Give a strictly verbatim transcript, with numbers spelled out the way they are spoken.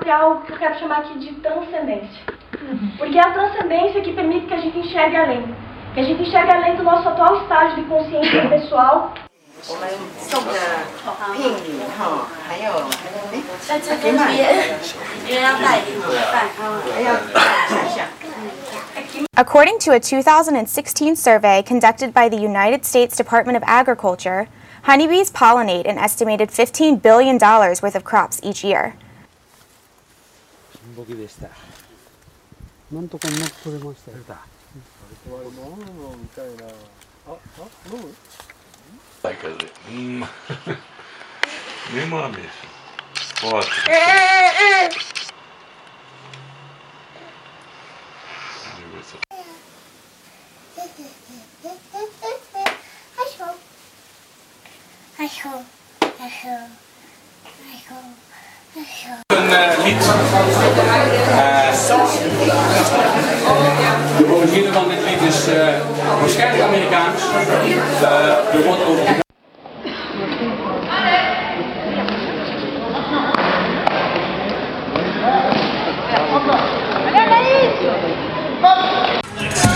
sobre algo que eu quero chamar aqui de transcendência. Porque é a transcendência que permite que a gente enxergue além. Que a gente enxergue além do nosso atual estágio de consciência pessoal. 我们送的聘礼哈，还有哎， 在这边别别要带领带， 还要想想。 According to a two thousand sixteen survey conducted by the United States Department of Agriculture, honeybees pollinate an estimated fifteen billion dollars worth of crops each year. なんとかうまく取れましたよ。 Vai, quer dizer, hum, nem uma mesmo. Ótimo. Een uh, lied. Uh, de originele van dit lied is uh, waarschijnlijk Amerikaans. Uh, er wordt over